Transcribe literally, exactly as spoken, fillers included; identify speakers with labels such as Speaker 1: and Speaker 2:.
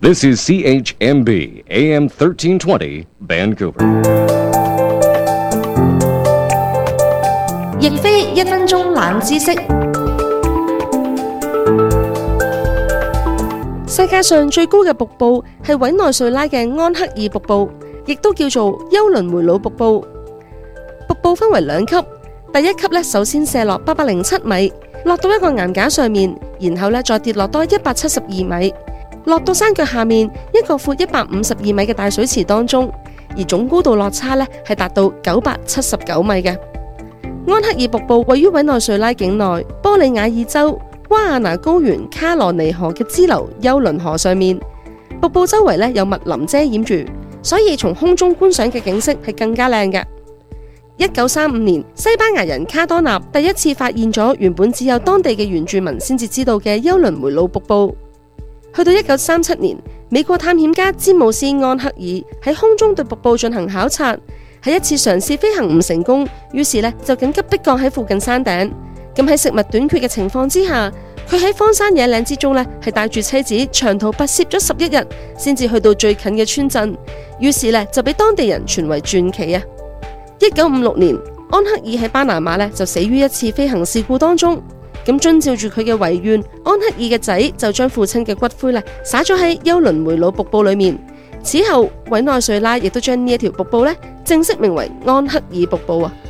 Speaker 1: This is C H M B, A M thirteen twenty, Vancouver.
Speaker 2: 亦非一分鐘冷知識。世界上最高嘅瀑布係委內瑞拉嘅安克爾瀑布，亦都叫做休倫梅魯瀑布。瀑布分為兩級，第一級咧首先射落八百零七米，落到一個岩架上面，然後咧再跌落多一百七十二米，落到山腳下面一個闊一百五十二米嘅大水池當中，而總高度落差咧係達到九百七十九米嘅。安克爾瀑布位於委內瑞拉境內波里亞爾州瓜亞那高原卡羅尼河嘅支流休倫河上面，瀑布周圍咧有密林遮掩住，所以從空中觀賞嘅景色係更加靚嘅。一九三五年，西班牙人卡多納第一次發現咗原本只有當地嘅原住民先至知道嘅休倫梅魯瀑布。去到一九三七年，美國探險家詹姆斯安克爾喺空中對瀑布進行考察，喺一次嘗試飛行唔成功，於是呢就緊急迫降喺附近山頂。咁喺食物短缺嘅情況之下，佢喺荒山野嶺之中呢係帶住妻子長途跋涉咗十一日，先至去到最近嘅村鎮。於是呢就俾當地人傳為傳奇啊！一九五六年，安克爾喺巴拿馬呢就死於一次飛行事故當中。咁遵照住佢嘅遺願，安克爾嘅仔就將父親嘅骨灰呢灑咗喺休倫梅魯瀑布裏面。此後，委內瑞拉亦都將呢一條瀑布呢正式名為安克爾瀑布啊！